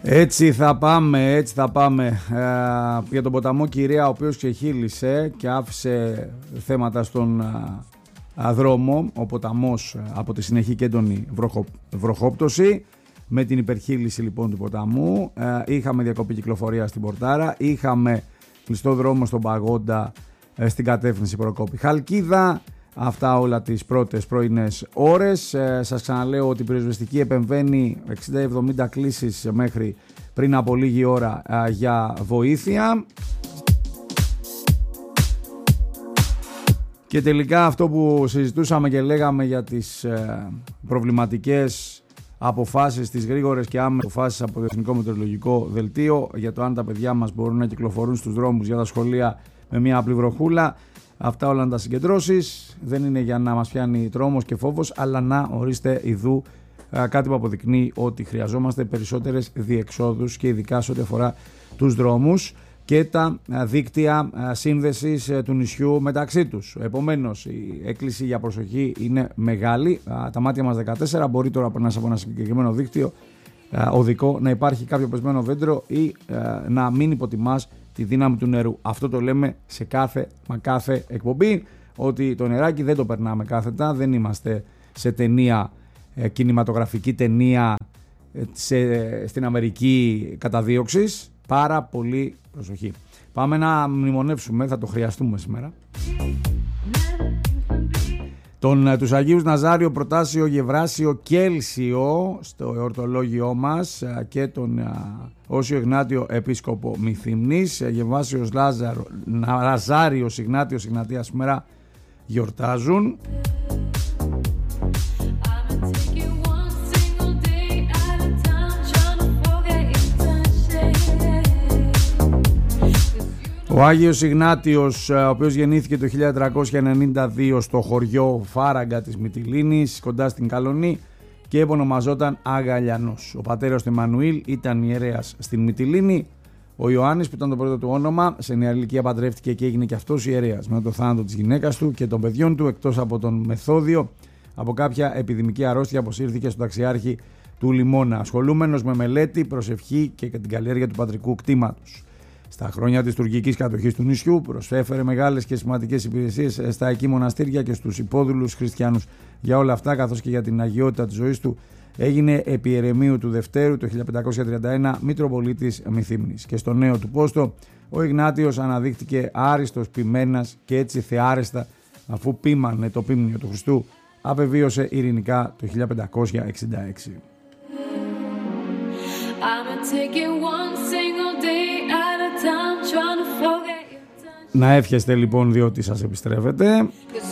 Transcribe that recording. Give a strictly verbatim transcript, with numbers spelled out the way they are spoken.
Έτσι θα πάμε, έτσι θα πάμε ε, για τον ποταμό Κυρία, ο οποίος ξεχύλισε και άφησε θέματα στον ε, δρόμο. Ο ποταμός ε, από τη συνεχή και έντονη βροχο, βροχόπτωση. Με την υπερχύλιση λοιπόν του ποταμού ε, είχαμε διακοπή κυκλοφορία στην Πορτάρα, είχαμε κλειστό δρόμο στον Παγόντα ε, στην κατεύθυνση Προκόπη Χαλκίδα. Αυτά όλα τις πρώτες πρωινές ώρες. Ε, σας ξαναλέω ότι η πυροσβεστική επεμβαίνει εξήντα εβδομήντα κλήσεις μέχρι πριν από λίγη ώρα ε, για βοήθεια. Και τελικά αυτό που συζητούσαμε και λέγαμε για τις ε, προβληματικές αποφάσεις, τις γρήγορες και άμεσες αποφάσεις από το Εθνικό Μετεωρολογικό Δελτίο για το αν τα παιδιά μας μπορούν να κυκλοφορούν στους δρόμους για τα σχολεία με μια απλή βροχούλα. Αυτά όλα να τα συγκεντρώσεις, δεν είναι για να μας πιάνει τρόμος και φόβος, αλλά να ορίστε ειδού κάτι που αποδεικνύει ότι χρειαζόμαστε περισσότερες διεξόδους και ειδικά σε ό,τι αφορά τους δρόμους και τα δίκτυα σύνδεσης του νησιού μεταξύ τους. Επομένως, η έκκληση για προσοχή είναι μεγάλη. Τα μάτια μας δεκατέσσερα, μπορεί τώρα να από ένα συγκεκριμένο δίκτυο οδικό να υπάρχει κάποιο πεσμένο δέντρο ή να μην υποτιμάς τη δύναμη του νερού. Αυτό το λέμε σε κάθε μα κάθε εκπομπή, ότι το νεράκι δεν το περνάμε κάθετα, δεν είμαστε σε ταινία, κινηματογραφική ταινία σε, στην Αμερική καταδίωξης. Πάρα πολύ προσοχή. Πάμε να μνημονεύσουμε, θα το χρειαστούμε σήμερα, τον, τους Αγίους Ναζάριο, Προτάσιο, Γευράσιο, Κέλσιο στο εορτολόγιό μας και τον Όσιο Ιγνάτιο Επίσκοπο Μυθυμνής. Γεμβάσιος Λάζαρο, Ναζάριος Ιγνάτιος Ιγνατίας σήμερα γιορτάζουν. Ο Άγιος Ιγνάτιος, ο οποίος γεννήθηκε το χίλια τετρακόσια ενενήντα δύο στο χωριό Φάραγγα της Μυτιλήνης, κοντά στην Καλονή, και επωνομαζόταν Αγαλιανός. Ο πατέρας του Εμμανουήλ ήταν ιερέας στην Μυτιλήνη. Ο Ιωάννης, που ήταν το πρώτο του όνομα, σε νεαρή ηλικία παντρεύτηκε και έγινε και αυτός ιερέας. Με το θάνατο της γυναίκας του και των παιδιών του, εκτός από τον Μεθόδιο, από κάποια επιδημική αρρώστια, αποσύρθηκε στον ταξιάρχη του Λιμώνα, ασχολούμενος με μελέτη, προσευχή και την καλλιέργεια του πατρικού κτήματος. Στα χρόνια της τουρκικής κατοχής του νησιού προσέφερε μεγάλες και σημαντικές υπηρεσίες στα εκεί μοναστήρια και στους υπόδουλους χριστιανούς. Για όλα αυτά, καθώς και για την αγιότητα της ζωής του, έγινε επί ερεμίου του Δευτέρου το χίλια πεντακόσια τριάντα ένα Μητροπολίτης Μυθύμνης. Και στο νέο του πόστο ο Ιγνάτιος αναδείχθηκε άριστος ποιμένας και έτσι θεάρεστα, αφού ποίμανε το ποίμνιο του Χριστού, απεβίωσε ειρηνικά το χίλια πεντακόσια εξήντα έξι. Να εύχεστε λοιπόν, διότι σας επιστρέφετε.